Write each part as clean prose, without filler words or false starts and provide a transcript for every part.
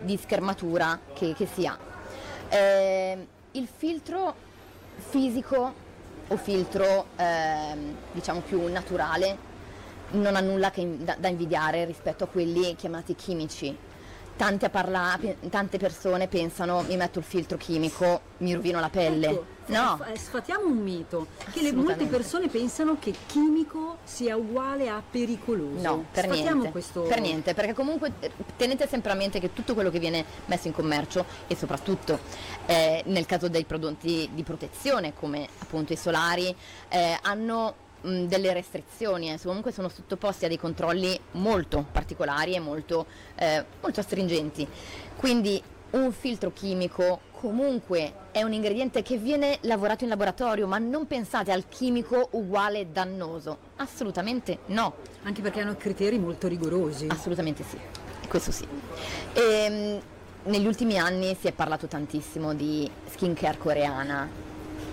di schermatura che si ha. Il filtro fisico o filtro diciamo più naturale non ha nulla da invidiare rispetto a quelli chiamati chimici. Tante persone pensano: mi metto il filtro chimico, mi rovino la pelle. Ecco, no, sfatiamo un mito, che molte persone pensano che chimico sia uguale a pericoloso. No, per niente, perché comunque tenete sempre a mente che tutto quello che viene messo in commercio, e soprattutto nel caso dei prodotti di protezione come appunto i solari, hanno delle restrizioni, comunque sono sottoposti a dei controlli molto particolari e molto stringenti. Quindi un filtro chimico comunque è un ingrediente che viene lavorato in laboratorio, ma non pensate al chimico uguale dannoso, assolutamente no. Anche perché hanno criteri molto rigorosi. Assolutamente sì, questo sì. Negli ultimi anni si è parlato tantissimo di skincare coreana.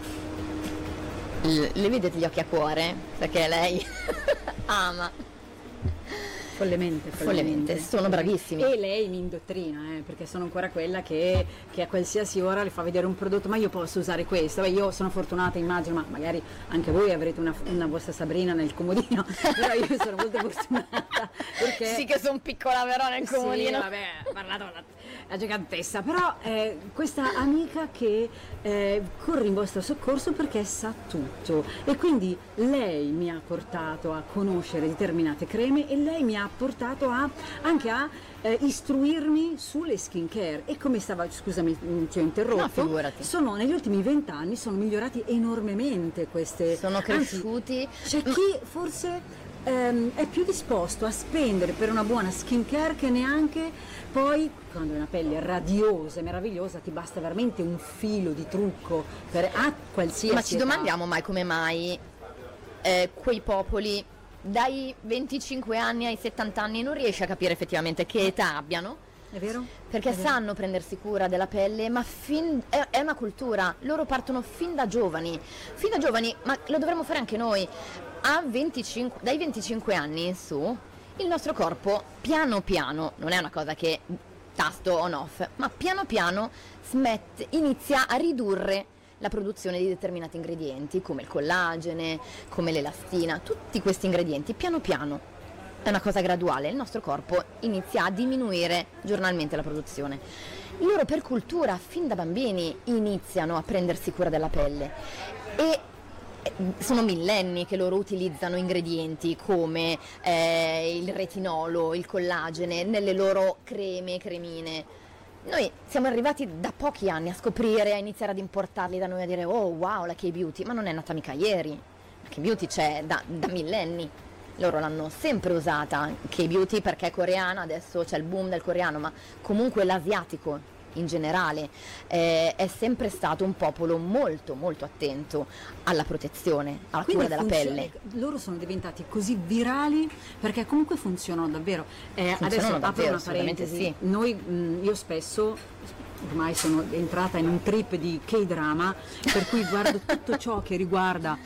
Le vedete gli occhi a cuore? Perché lei ama. Follemente, sono bravissimi. E lei mi indottrina, perché sono ancora quella che a qualsiasi ora le fa vedere un prodotto: ma io posso usare questo? Beh, io sono fortunata, immagino, ma magari anche voi avrete una vostra Sabrina nel comodino, però io sono molto fortunata perché sì, che sono piccola però nel comodino. Sì, vabbè, ha parlato la gigantessa, però questa amica che corre in vostro soccorso perché sa tutto, e quindi lei mi ha portato a conoscere determinate creme, e lei mi ha portato anche a istruirmi sulle skincare. E come stava, scusami, ti ho interrotto. No, figurati. Negli ultimi 20 anni sono migliorati enormemente queste. Sono cresciuti. C'è chi forse è più disposto a spendere per una buona skincare che neanche poi, quando hai una pelle radiosa e meravigliosa, ti basta veramente un filo di trucco a qualsiasi Ma ci età. domandiamo come mai quei popoli dai 25 anni ai 70 anni non riesce a capire effettivamente che età abbiano. È vero? Perché sanno prendersi cura della pelle, ma è una cultura. Loro partono fin da giovani, ma lo dovremmo fare anche noi. Dai 25 anni in su, il nostro corpo piano piano, non è una cosa che tasto on off, ma piano piano inizia a ridurre la produzione di determinati ingredienti, come il collagene, come l'elastina. Tutti questi ingredienti piano piano, è una cosa graduale, il nostro corpo inizia a diminuire giornalmente la produzione. Loro per cultura fin da bambini iniziano a prendersi cura della pelle, e sono millenni che loro utilizzano ingredienti come il retinolo, il collagene nelle loro cremine. Noi siamo arrivati da pochi anni a scoprire, a iniziare ad importarli da noi, a dire: oh wow, la K-Beauty, ma non è nata mica ieri, la K-Beauty c'è da millenni. Loro l'hanno sempre usata, K-Beauty, perché è coreana, adesso c'è il boom del coreano, ma comunque l'asiatico in generale è sempre stato un popolo molto molto attento alla protezione, alla cura della pelle. Loro sono diventati così virali perché comunque funzionano davvero. Adesso apro una parentesi. Sì. Io spesso, ormai sono entrata in un trip di K-drama, per cui guardo tutto ciò che riguarda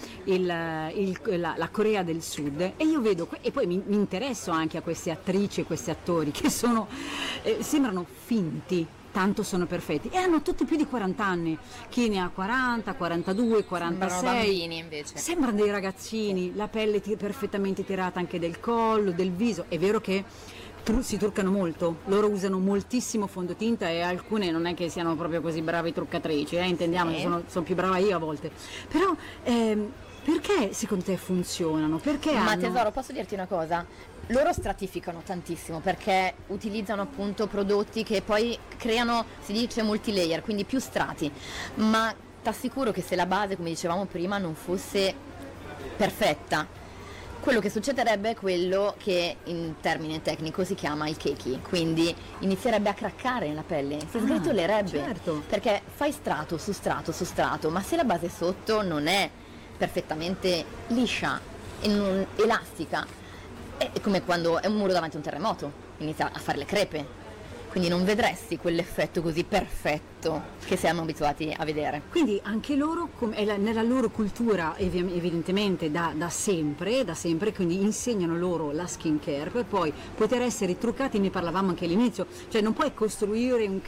la Corea del Sud, e io vedo, e poi mi interesso anche a queste attrici e questi attori che sembrano finti, tanto sono perfetti, e hanno tutti più di 40 anni, chi ne ha 40, 42, 46, sembrano bambini invece, sembrano dei ragazzini, la pelle perfettamente tirata anche del collo, del viso. È vero che si truccano molto, loro usano moltissimo fondotinta, e alcune non è che siano proprio così brave truccatrici, intendiamo, sono più brava io a volte, però perché secondo te funzionano? Ma tesoro, posso dirti una cosa? Loro stratificano tantissimo perché utilizzano appunto prodotti che poi creano, si dice, multilayer, quindi più strati, ma t'assicuro che se la base, come dicevamo prima, non fosse perfetta, quello che succederebbe è quello che in termine tecnico si chiama il cakey, quindi inizierebbe a craccare la pelle, si sgretolerebbe, certo. Perché fai strato su strato su strato, ma se la base sotto non è perfettamente liscia e non elastica, è come quando è un muro davanti a un terremoto, inizia a fare le crepe. quindi non vedresti quell'effetto così perfetto che siamo abituati a vedere. Quindi anche loro, nella loro cultura evidentemente da sempre, quindi insegnano loro la skin care per poi poter essere truccati, ne parlavamo anche all'inizio, cioè non puoi costruire un